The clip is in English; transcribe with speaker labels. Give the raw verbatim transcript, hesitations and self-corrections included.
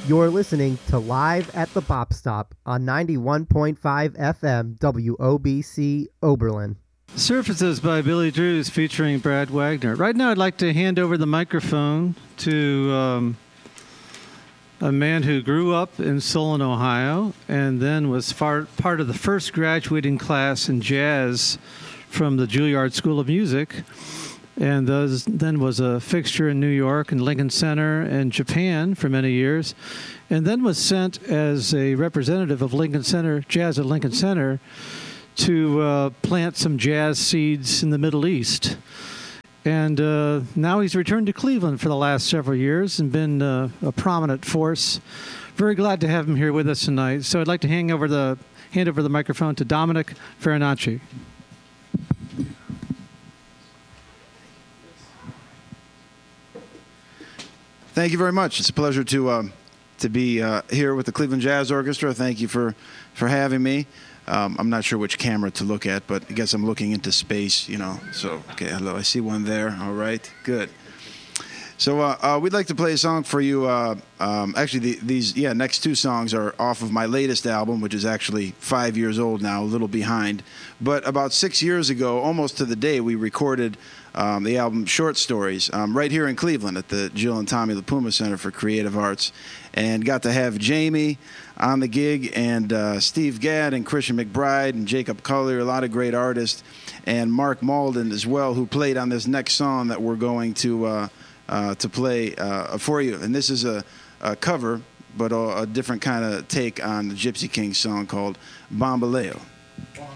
Speaker 1: You're listening to Live at the Bop Stop on ninety-one point five F M W O B C Oberlin.
Speaker 2: Surfaces by Billy Drews featuring Brad Wagner. Right now I'd like to hand over the microphone to um, a man who grew up in Solon, Ohio, and then was far, part of the first graduating class in jazz from the Juilliard School of Music, and those, then was a fixture in New York and Lincoln Center and Japan for many years, and then was sent as a representative of Lincoln Center, Jazz at Lincoln Center, to uh, plant some jazz seeds in the Middle East. And uh, now he's returned to Cleveland for the last several years and been uh, a prominent force. Very glad to have him here with us tonight. So I'd like to hand over the, hand over the microphone to Dominic Farinacci.
Speaker 3: Thank you very much. It's a pleasure to um, to be uh, here with the Cleveland Jazz Orchestra. Thank you for, for having me. Um, I'm not sure which camera to look at, but I guess I'm looking into space, you know. So, okay, hello. I see one there. All right, good. So uh, uh, we'd like to play a song for you. Uh, um, actually, the, these yeah next two songs are off of my latest album, which is actually five years old now, a little behind. But about six years ago, almost to the day, we recorded um, the album Short Stories um, right here in Cleveland at the Jill and Tommy LaPuma Center for Creative Arts, and got to have Jamie on the gig, and uh, Steve Gadd and Christian McBride and Jacob Collier, a lot of great artists, and Mark Malden as well, who played on this next song that we're going to uh, uh, to play uh, for you. And this is a, a cover, but a, a different kind of take on the Gypsy King song called Bambaleo.